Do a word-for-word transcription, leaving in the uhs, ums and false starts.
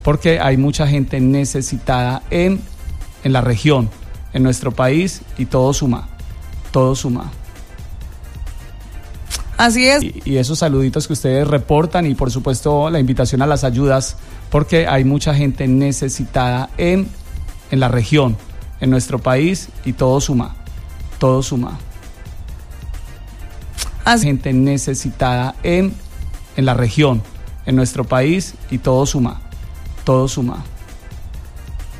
porque hay mucha gente necesitada en, en la región, en nuestro país, y todo suma, todo suma. Así es. Y, y esos saluditos que ustedes reportan y por supuesto la invitación a las ayudas, porque hay mucha gente necesitada en, en la región, en nuestro país, y todo suma, todo suma. Así. Gente necesitada en, en la región, en nuestro país, y todo suma, todo suma.